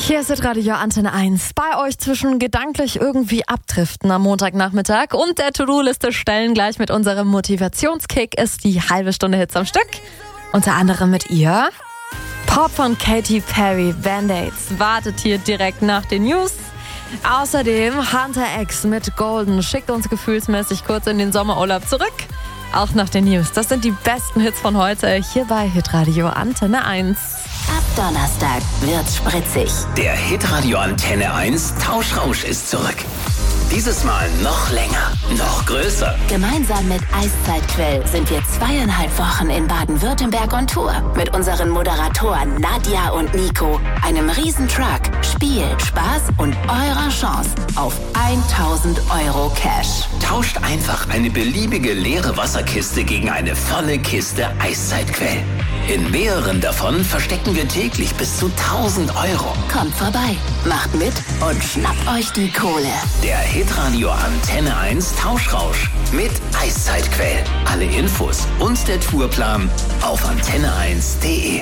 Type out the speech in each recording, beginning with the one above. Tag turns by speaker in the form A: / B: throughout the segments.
A: Hier ist Radio Antenne 1. Bei euch zwischen gedanklich irgendwie abdriften am Montagnachmittag und der To-Do-Liste stellen. Gleich mit unserem Motivationskick ist die halbe Stunde Hits am Stück. Unter anderem mit ihr. Pop von Katy Perry, Band-Aids, wartet hier direkt nach den News. Außerdem Hunter X mit Golden schickt uns gefühlsmäßig kurz in den Sommerurlaub zurück. Auch nach den News. Das sind die besten Hits von heute hier bei Hitradio Antenne 1.
B: Ab Donnerstag wird's spritzig.
C: Der Hitradio Antenne 1 Tauschrausch ist zurück. Dieses Mal noch länger, noch größer.
B: Gemeinsam mit Eiszeitquell sind wir 2,5 Wochen in Baden-Württemberg on Tour. Mit unseren Moderatoren Nadja und Nico, einem Riesentruck, Spiel, Spaß und eurer Chance auf 1.000 Euro Cash.
C: Tauscht einfach eine beliebige leere Wasserkiste gegen eine volle Kiste Eiszeitquell. In mehreren davon verstecken wir täglich bis zu 1.000 Euro.
B: Kommt vorbei, macht mit und schnappt euch die Kohle.
C: Der Hitradio Antenne 1 Tauschrausch mit Eiszeitquell. Alle Infos und der Tourplan auf antenne1.de.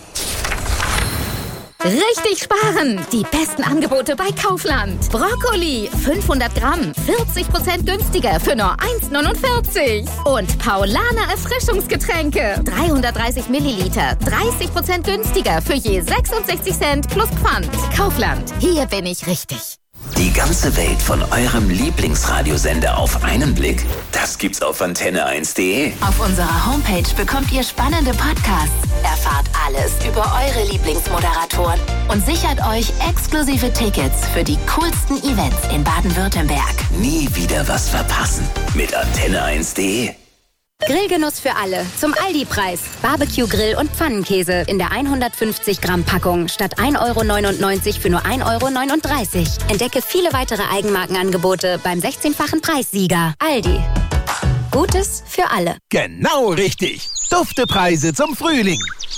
D: Richtig sparen! Die besten Angebote bei Kaufland. Brokkoli, 500 Gramm, 40% günstiger für nur 1,49. Und Paulaner Erfrischungsgetränke, 330 Milliliter, 30% günstiger für je 66 Cent plus Pfand. Kaufland, hier bin ich richtig.
C: Die ganze Welt von eurem Lieblingsradiosender auf einen Blick? Das gibt's auf antenne1.de.
B: Auf unserer Homepage bekommt ihr spannende Podcasts, erfahrt alles über eure Lieblingsmoderatoren und sichert euch exklusive Tickets für die coolsten Events in Baden-Württemberg.
C: Nie wieder was verpassen mit antenne1.de.
E: Grillgenuss für alle. Zum Aldi-Preis. Barbecue-Grill und Pfannenkäse in der 150 Gramm Packung statt 1,99 € für nur 1,39 €. Entdecke viele weitere Eigenmarkenangebote beim 16-fachen Preissieger. Aldi. Gutes für alle.
F: Genau richtig. Duftepreise zum Frühling.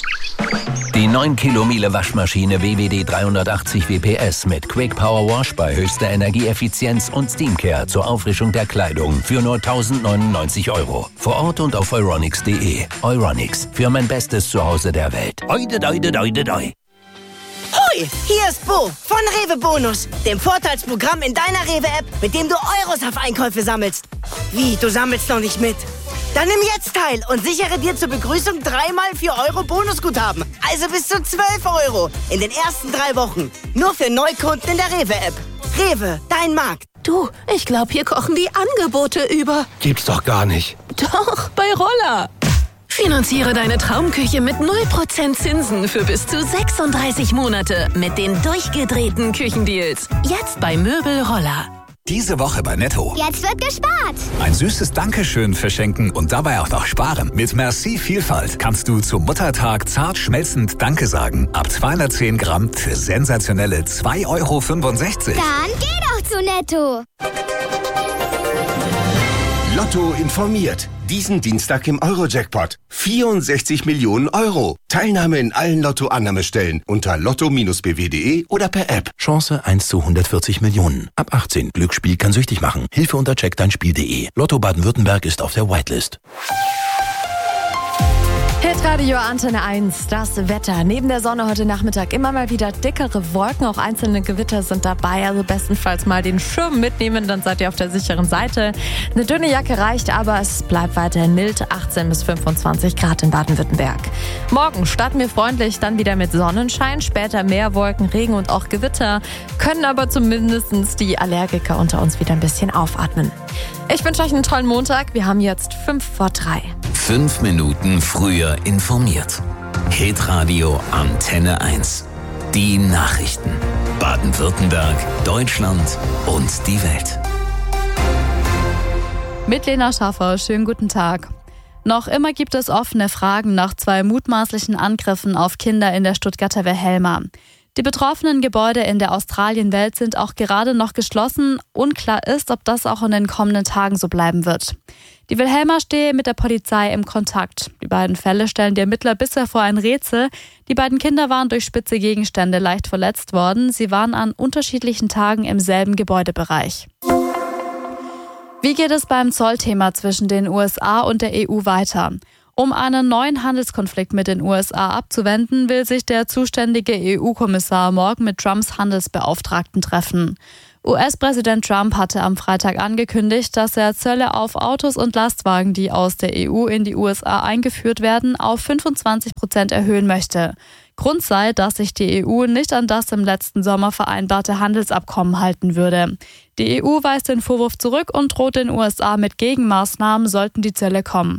G: Die 9 Kilo Miele Waschmaschine WWD 380 WPS mit Quick Power Wash bei höchster Energieeffizienz und Steamcare zur Auffrischung der Kleidung für nur 1.099 €. Vor Ort und auf euronics.de. Euronics, für mein bestes Zuhause der Welt. Oide, oide, oide, oide.
H: Hoi, hier ist Bo von Rewe Bonus, dem Vorteilsprogramm in deiner Rewe-App, mit dem du Euros auf Einkäufe sammelst. Wie, du sammelst noch nicht mit? Dann nimm jetzt teil und sichere dir zur Begrüßung 3x 4 € Bonusguthaben. Also bis zu 12 € in den ersten 3 Wochen. Nur für Neukunden in der Rewe-App. Rewe, dein Markt.
I: Du, ich glaube, hier kochen die Angebote über.
F: Gibt's doch gar nicht.
I: Doch, bei Roller. Finanziere deine Traumküche mit 0% Zinsen für bis zu 36 Monate mit den durchgedrehten Küchendeals. Jetzt bei Möbel Roller.
J: Diese Woche bei Netto.
K: Jetzt wird gespart.
J: Ein süßes Dankeschön verschenken und dabei auch noch sparen. Mit Merci Vielfalt kannst du zum Muttertag zart schmelzend Danke sagen. Ab 210 Gramm für sensationelle 2,65 €.
K: Dann geh doch zu Netto.
L: Lotto informiert. Diesen Dienstag im Euro-Jackpot. 64 Millionen Euro. Teilnahme in allen Lotto-Annahmestellen unter lotto-bw.de oder per App.
M: Chance 1 zu 140 Millionen. Ab 18. Glücksspiel kann süchtig machen. Hilfe unter checkdeinspiel.de. Lotto Baden-Württemberg ist auf der Whitelist.
A: Hitradio Antenne 1, das Wetter. Neben der Sonne heute Nachmittag immer mal wieder dickere Wolken, auch einzelne Gewitter sind dabei. Also bestenfalls mal den Schirm mitnehmen, dann seid ihr auf der sicheren Seite. Eine dünne Jacke reicht, aber es bleibt weiterhin mild, 18 bis 25 Grad in Baden-Württemberg. Morgen starten wir freundlich, dann wieder mit Sonnenschein, später mehr Wolken, Regen und auch Gewitter, können aber zumindest die Allergiker unter uns wieder ein bisschen aufatmen. Ich wünsche euch einen tollen Montag, wir haben jetzt 5 vor 3.
C: 5 Minuten früher informiert. Hitradio Antenne 1. Die Nachrichten. Baden-Württemberg, Deutschland und die Welt.
N: Mit Lena Schaffer, schönen guten Tag. Noch immer gibt es offene Fragen nach 2 mutmaßlichen Angriffen auf Kinder in der Stuttgarter Wilhelma. Die betroffenen Gebäude in der Australienwelt sind auch gerade noch geschlossen. Unklar ist, ob das auch in den kommenden Tagen so bleiben wird. Die Wilhelma stehe mit der Polizei im Kontakt. Die beiden Fälle stellen die Ermittler bisher vor ein Rätsel. Die beiden Kinder waren durch spitze Gegenstände leicht verletzt worden. Sie waren an unterschiedlichen Tagen im selben Gebäudebereich. Wie geht es beim Zollthema zwischen den USA und der EU weiter? Um einen neuen Handelskonflikt mit den USA abzuwenden, will sich der zuständige EU-Kommissar morgen mit Trumps Handelsbeauftragten treffen. US-Präsident Trump hatte am Freitag angekündigt, dass er Zölle auf Autos und Lastwagen, die aus der EU in die USA eingeführt werden, auf 25% erhöhen möchte. Grund sei, dass sich die EU nicht an das im letzten Sommer vereinbarte Handelsabkommen halten würde. Die EU weist den Vorwurf zurück und droht den USA mit Gegenmaßnahmen, sollten die Zölle kommen.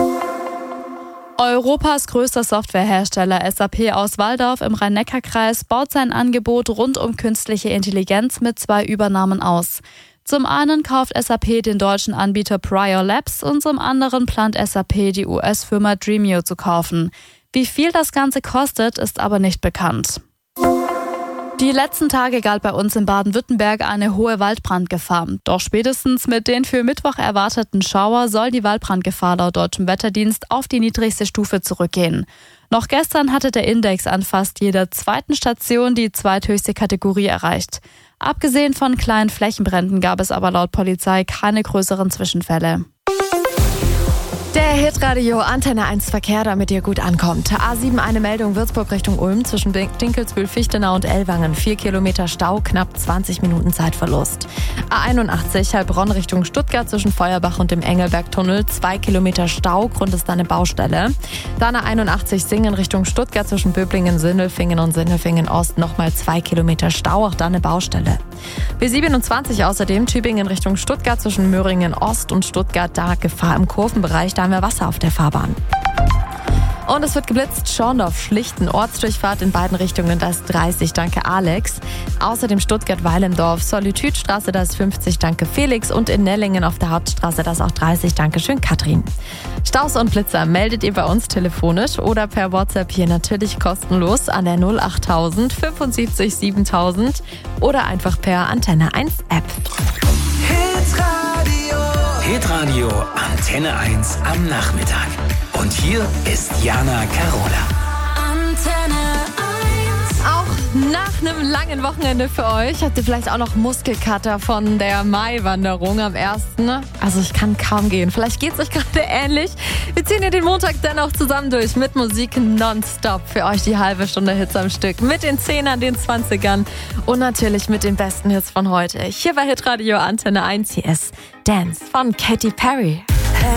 N: Europas größter Softwarehersteller SAP aus Walldorf im Rhein-Neckar-Kreis baut sein Angebot rund um künstliche Intelligenz mit 2 Übernahmen aus. Zum einen kauft SAP den deutschen Anbieter Prior Labs und zum anderen plant SAP die US-Firma Dremio zu kaufen. Wie viel das Ganze kostet, ist aber nicht bekannt. Die letzten Tage galt bei uns in Baden-Württemberg eine hohe Waldbrandgefahr. Doch spätestens mit den für Mittwoch erwarteten Schauer soll die Waldbrandgefahr laut Deutschem Wetterdienst auf die niedrigste Stufe zurückgehen. Noch gestern hatte der Index an fast jeder zweiten Station die zweithöchste Kategorie erreicht. Abgesehen von kleinen Flächenbränden gab es aber laut Polizei keine größeren Zwischenfälle.
A: Der Hitradio Antenne 1 Verkehr, damit ihr gut ankommt. A7 eine Meldung Würzburg Richtung Ulm zwischen Dinkelsbühl, Fichtenau und Ellwangen. 4 Kilometer Stau, knapp 20 Minuten Zeitverlust. A81 Heilbronn Richtung Stuttgart zwischen Feuerbach und dem Engelbergtunnel. 2 Kilometer Stau, Grund ist eine Baustelle. Dann A81 Singen Richtung Stuttgart zwischen Böblingen, Sindelfingen und Sindelfingen Ost. Nochmal 2 Kilometer Stau, auch da eine Baustelle. B27 außerdem Tübingen Richtung Stuttgart zwischen Möhringen Ost und Stuttgart. Da Gefahr im Kurvenbereich, da haben wir Wasser auf der Fahrbahn. Und es wird geblitzt. Schorndorf, Schlichten, Ortsdurchfahrt in beiden Richtungen, da ist 30, danke Alex. Außerdem Stuttgart-Weilendorf, Solitude-Straße, da ist 50, danke Felix. Und in Nellingen auf der Hauptstraße, da ist auch 30, danke schön Katrin. Staus und Blitzer meldet ihr bei uns telefonisch oder per WhatsApp hier natürlich kostenlos an der 08000 75 7000 oder einfach per Antenne 1 App.
C: Hitradio Antenne 1 am Nachmittag. Und hier ist Jana Carola.
A: Antenne 1. Auch nach einem langen Wochenende für euch habt ihr vielleicht auch noch Muskelkater von der Maiwanderung am 1. Also ich kann kaum gehen. Vielleicht geht's euch gerade ähnlich. Wir ziehen hier den Montag dennoch zusammen durch mit Musik nonstop. Für euch die halbe Stunde Hits am Stück. Mit den 10ern, den 20ern und natürlich mit den besten Hits von heute. Hier bei Hitradio Antenne 1. Hier ist Dance von Katy Perry.